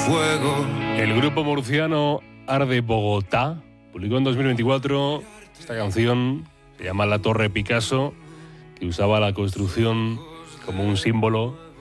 fuego. El grupo murciano Arde Bogotá publicó en 2024 esta canción, se llama La Torre Picasso, que usaba la construcción como un símbolo